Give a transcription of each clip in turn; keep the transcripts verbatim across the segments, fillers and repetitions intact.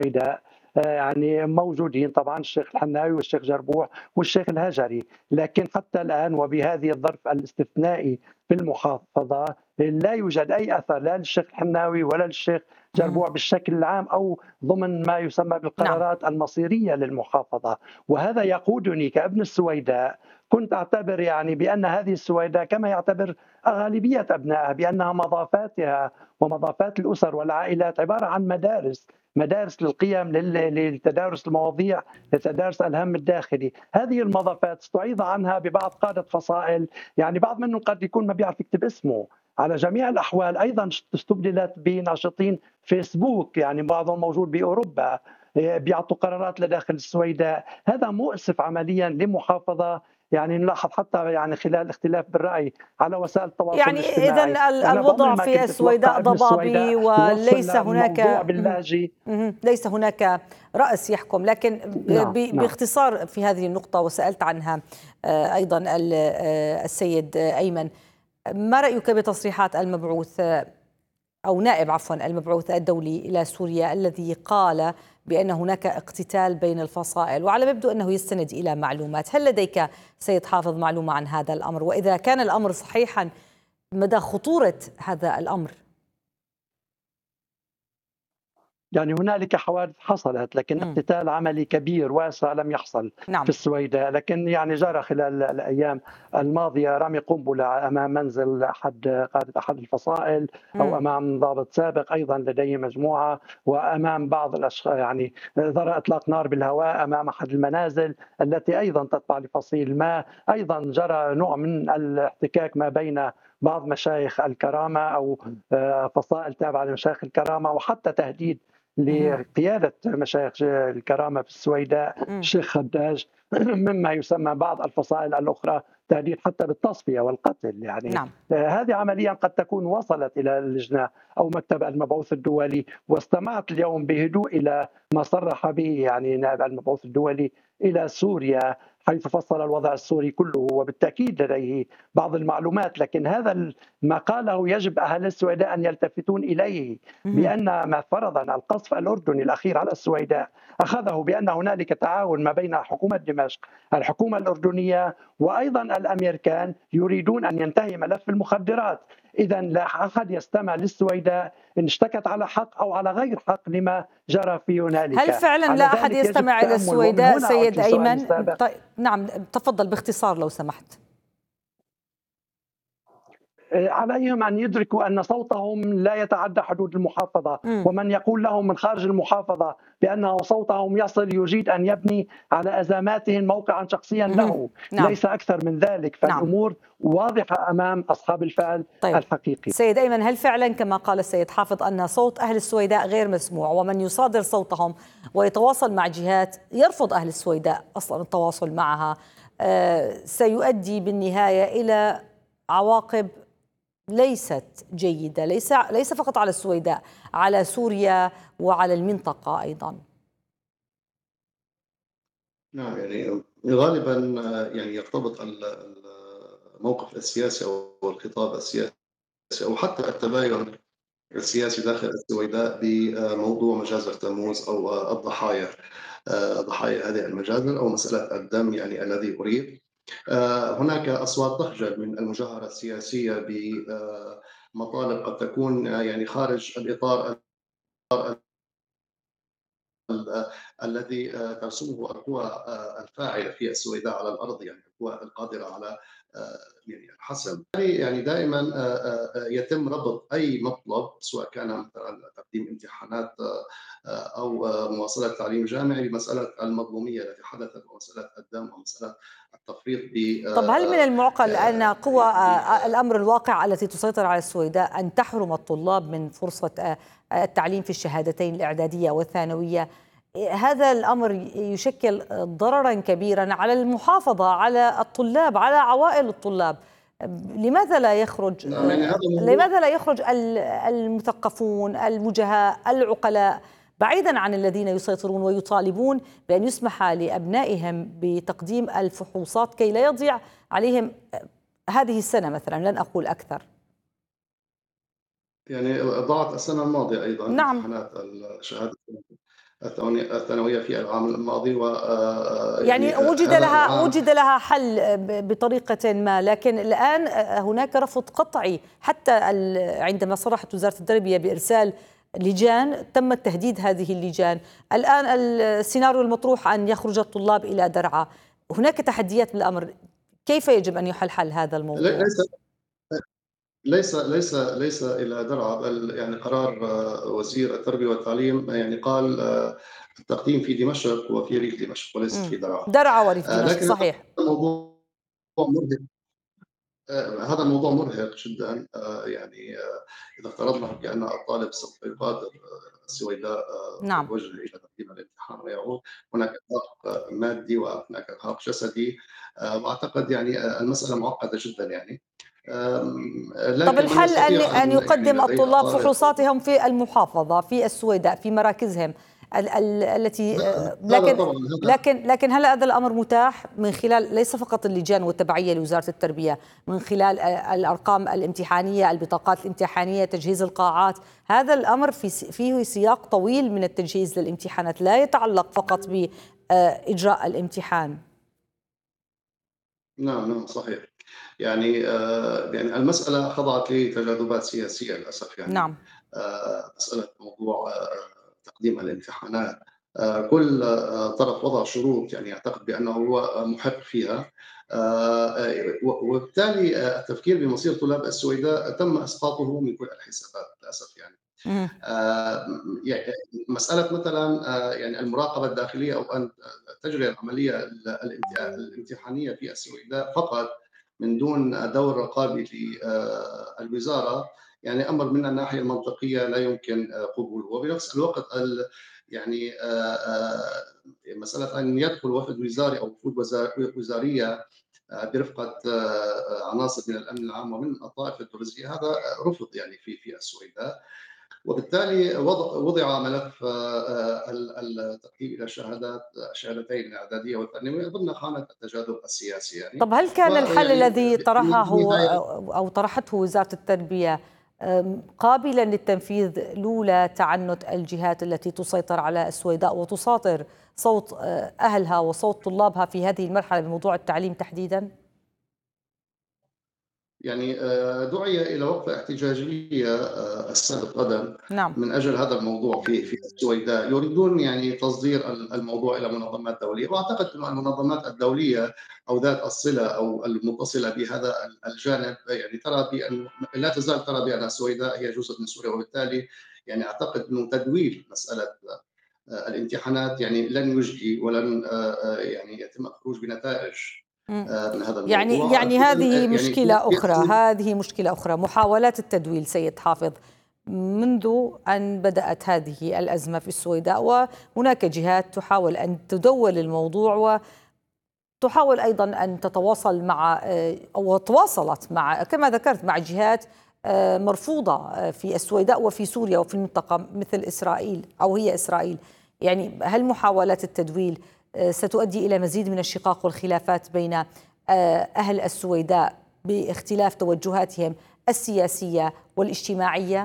السويداء آه، يعني موجودين طبعا الشيخ الحناوي والشيخ جربوع والشيخ الهجري، لكن حتى الآن وبهذه الظرف الاستثنائي في المحافظة لا يوجد أي أثر لا للشيخ الحناوي ولا للشيخ مهم. جربوع بالشكل العام أو ضمن ما يسمى نعم. بالقرارات المصيرية للمحافظة. وهذا يقودني كابن السويداء، كنت أعتبر يعني بأن هذه السويداء كما يعتبر غالبية أبنائها بأنها مضافاتها ومضافات الأسر والعائلات عبارة عن مدارس مدارس للقيم لل- لتدارس المواضيع، لتدارس الهم الداخلي. هذه المضافات استعيض عنها ببعض قادة فصائل، يعني بعض منهم قد يكون ما بيعرف يكتب اسمه. على جميع الأحوال أيضا استبدلت بناشطين فيسبوك، يعني بعضهم موجود بأوروبا بيعطوا قرارات لداخل السويداء. هذا مؤسف عمليا لمحافظة، يعني نلاحظ حتى يعني خلال اختلاف بالرأي على وسائل التواصل يعني إذا الاجتماعي. ال- أنا بعمري الوضع ما في كنت السويداء أتوقع ابن ضبابي السويداء يوصل وليس الموضوع هناك مهم. باللاجئ. مهم. ليس هناك رأس يحكم، لكن ب- نعم ب- نعم. باختصار في هذه النقطة وسألت عنها آه، أيضا ال- آه، السيد آه، أيمن، ما رأيك بتصريحات المبعوث آه، أو نائب عفوا المبعوث الدولي إلى سوريا الذي قال بأن هناك اقتتال بين الفصائل، وعلى ما يبدو أنه يستند إلى معلومات؟ هل لديك سيد حافظ معلومة عن هذا الأمر؟ وإذا كان الأمر صحيحا مدى خطورة هذا الأمر؟ يعني هنالك حوادث حصلت، لكن مم. اقتتال عملي كبير واسع لم يحصل في نعم. السويداء. لكن يعني جرى خلال الأيام الماضية رمي قنبلة أمام منزل أحد قادة أحد الفصائل، أو مم. أمام ضابط سابق أيضا لديه مجموعة، وأمام بعض الأشخاص، يعني ذرى إطلاق نار بالهواء أمام أحد المنازل التي أيضا تتبع لفصيل ما. أيضا جرى نوع من الاحتكاك ما بين بعض مشايخ الكرامة أو آه، فصائل تابعة لمشايخ الكرامة، وحتى تهديد مم. لقيادة مشايخ الكرامة في السويداء مم. الشيخ خداج، مما يسمى بعض الفصائل الأخرى تهديد حتى بالتصفية والقتل. يعني نعم. آه، هذه عمليا قد تكون وصلت إلى اللجنة أو مكتب المبعوث الدولي. واستمعت اليوم بهدوء إلى ما صرح به يعني نائب المبعوث الدولي إلى سوريا، حيث فصل الوضع السوري كله، وبالتأكيد لديه بعض المعلومات. لكن هذا ما قاله يجب أهل السويداء أن يلتفتون إليه، مم. بأن ما فرض القصف الأردني الأخير على السويداء أخذه بأن هنالك تعاون ما بين حكومة دمشق، الحكومة الأردنية، وأيضا الأمريكان يريدون أن ينتهي ملف المخدرات. إذا لا أحد يستمع للسويداء إن اشتكت على حق أو على غير حق لما جرى في هل هنالك. فعلا لا على أحد ذلك يجب يستمع إلى التأمل. ومن السويداء هنا أعود سيد لسؤالي أيمن؟ السابق. طيب نعم، تفضل باختصار لو سمحت. عليهم أن يدركوا أن صوتهم لا يتعدى حدود المحافظة، مم. ومن يقول لهم من خارج المحافظة بأنه صوتهم يصل يريد أن يبني على أزماتهم موقعا شخصيا مم. له، نعم. ليس أكثر من ذلك. نعم. فالأمور واضحة أمام أصحاب الفعل طيب الحقيقي. سيد أيمن، هل فعلا كما قال السيد حافظ أن صوت أهل السويداء غير مسموع، ومن يصادر صوتهم ويتواصل مع جهات يرفض أهل السويداء أصلا التواصل معها آه، سيؤدي بالنهاية إلى عواقب ليست جيدة، ليس ليس فقط على السويداء، على سوريا وعلى المنطقة أيضا؟ نعم، يعني غالبا آه، يعني يرتبط ال- ال- الموقف السياسي أو الخطاب السياسي أو حتى التباين السياسي داخل السويداء بموضوع مجازر تموز أو آه، الضحايا، آه، ضحايا هذه المجازر أو مسألة الدم يعني الذي أريد. آه، هناك أصوات تخجل من المجاهرة السياسية بمطالب قد تكون آه، يعني خارج الإطار ال- الذي آه، ترسمه القوى آه، الفاعله في السويداء على الارض، يعني القوى القادره على آه، يعني الحسم. يعني دائما آه، آه، آه، يتم ربط اي مطلب، سواء كان مثلا تقديم امتحانات آه، آه، او آه، مواصله تعليم جامعي، بمساله المظلوميه التي حدثت ومساله الدم ومساله التفريط ب طب هل من آه، المعقل أن آه، قوى يعني آه، الأمر الواقع التي تسيطر على السويداء أن تحرم الطلاب من فرصة آه، التعليم في الشهادتين الإعدادية والثانوية؟ هذا الأمر يشكل ضررا كبيرا على المحافظة، على الطلاب، على عوائل الطلاب. لماذا لا يخرج نعم، يعني هذا موضوع. لماذا لا يخرج المثقفون الوجهاء العقلاء بعيدا عن الذين يسيطرون ويطالبون بأن يسمح لأبنائهم بتقديم الفحوصات كي لا يضيع عليهم هذه السنة مثلا، لن أقول أكثر؟ يعني ضاعت السنه الماضيه ايضا نعم. امتحانات الشهاده الثانوية في العام الماضي، و يعني يعني وجد هذا لها العام وجد لها حل بطريقة ما، لكن الآن هناك رفض قطعي حتى عندما صرحت وزارة التربية بإرسال لجان تم تهديد هذه اللجان. الآن السيناريو المطروح أن يخرج الطلاب إلى درعا. هناك تحديات بالأمر، كيف يجب أن يحل حل هذا الموضوع؟ ليس ليس ليس ليس إلى درعا، بل يعني قرار وزير التربية والتعليم يعني قال التقديم في دمشق وفي ريف دمشق وليس مم. في درعا. درعا وريف دمشق، لكن هذا صحيح. الموضوع مرهق، هذا الموضوع مرهق جدا. يعني إذا افترضنا بأن الطالب سوف يغادر السويداء نعم. ويتوجه إلى تقديم الامتحان ويعود، هناك إرهاق مادي وهناك إرهاق جسدي، وأعتقد يعني المسألة معقدة جدا يعني. طب لكن من الحل أن يستطيع أن أن يعني يقدم لديه الطلاب طالب. فحوصاتهم في المحافظة في السويداء في مراكزهم ال ال التي، هذا لكن طبعا هذا لكن لكن هل هذا الأمر متاح من خلال ليس فقط اللجان والتبعية لوزارة التربية، من خلال الأرقام الامتحانية، البطاقات الامتحانية، تجهيز القاعات؟ هذا الأمر في فيه سياق طويل من التجهيز للامتحانات، لا يتعلق فقط بإجراء الامتحان. نعم نعم صحيح. يعني آه يعني المسألة خضعت لتجاذبات سياسية للأسف يعني. نعم. آه مسألة موضوع آه تقديم الامتحانات، آه كل آه طرف وضع شروط يعني يعتقد بأنه هو محق فيها، آه وبالتالي آه التفكير بمصير طلاب السويداء تم إسقاطه من كل الحسابات للأسف يعني. مم. آه، يعني مسألة مثلا آه، يعني المراقبة الداخلية أو أن تجري العملية الامت- الامتحانية في السويداء فقط من دون دور رقابي للوزارة، يعني أمر من الناحية المنطقية لا يمكن آه، قبوله. وبنفس الوقت ال- يعني آه، آه، مسألة أن يدخل وفد وزاري أو وفود وزار- وزارية آه، برفقة آه، آه، عناصر من الأمن العام ومن الطائفة الدرزية، هذا رفض يعني في في السويداء. وبالتالي وضع وضع ملف آه، التقديم الى الشهادات الشهادتين الاعداديه والثانويه ضمن خانه التجاذب السياسي يعني. طب هل كان الحل ويعني الذي طرحه بالنهايه أو طرحته وزارة التربية أم، قابلا للتنفيذ لولا تعنت الجهات التي تسيطر على السويداء وتساطر صوت أه، أهلها وصوت طلابها في هذه المرحلة بموضوع التعليم تحديدا؟ يعني آه، دعي الى وقفه احتجاجيه آه، السبت غدا نعم. من اجل هذا الموضوع في في السويداء. يريدون يعني تصدير الموضوع الى منظمات دوليه، واعتقد ان المنظمات الدوليه او ذات الصله او المتصله بهذا الجانب يعني ترى بان لا تزال ترى بان السويداء هي جزء من سوريا، وبالتالي يعني اعتقد انه تدوير مساله آه، الامتحانات يعني لن يجدي ولن آه، آه، يعني يتم الخروج بنتائج مم. آه، من هذا يعني الموضوع. يعني هذه يعني مشكلة أخرى، هذه مشكلة أخرى محاولات التدويل سيد حافظ منذ أن بدأت هذه الأزمة في السويداء، وهناك جهات تحاول أن تدول الموضوع وتحاول أيضا أن تتواصل مع أو تواصلت مع كما ذكرت مع جهات مرفوضة في السويداء وفي سوريا وفي المنطقة مثل إسرائيل أو هي إسرائيل. يعني هل محاولات التدويل ستؤدي إلى مزيد من الشقاق والخلافات بين أهل السويداء باختلاف توجهاتهم السياسية والاجتماعية؟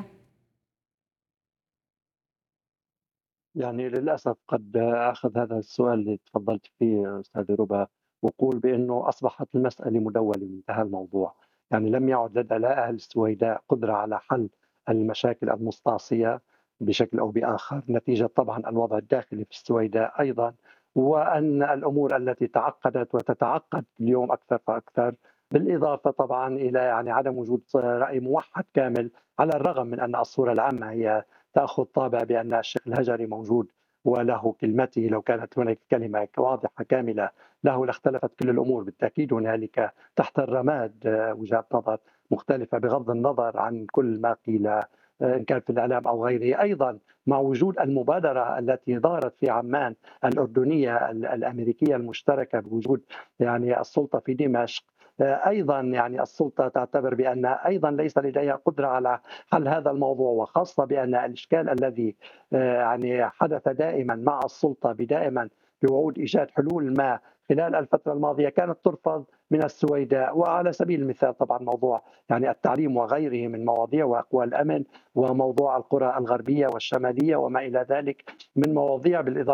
يعني للأسف قد أخذ هذا السؤال اللي تفضلت فيه أستاذ ربا وقول بأنه أصبحت المسألة مدولة وانتهى الموضوع. يعني لم يعد لدى لا أهل السويداء قدرة على حل المشاكل المستعصية بشكل أو بآخر، نتيجة طبعا الوضع الداخلي في السويداء أيضا، وأن الأمور التي تعقدت وتتعقد اليوم أكثر فأكثر، بالإضافة طبعا إلى يعني عدم وجود رأي موحد كامل، على الرغم من أن الصورة العامة هي تأخذ طابع بأن الشيخ الهجري موجود وله كلمته. لو كانت هناك كلمة واضحة كاملة له لاختلفت كل الأمور. بالتأكيد هنالك تحت الرماد وجهات نظر مختلفة بغض النظر عن كل ما قيل إن كان في الإعلام أو غيره. أيضا مع وجود المبادرة التي دارت في عمان الأردنية الأمريكية المشتركة بوجود يعني السلطة في دمشق، ايضا يعني السلطه تعتبر بان ايضا ليس لديها قدره على حل هذا الموضوع، وخاصه بان الاشكال الذي يعني حدث دائما مع السلطه بدائما بوعود إيجاد حلول ما خلال الفترة الماضية كانت ترفض من السويداء. وعلى سبيل المثال طبعا موضوع يعني التعليم وغيره من مواضيع وأقوى الأمن، وموضوع القرى الغربية والشمالية وما إلى ذلك من مواضيع، بالإضافة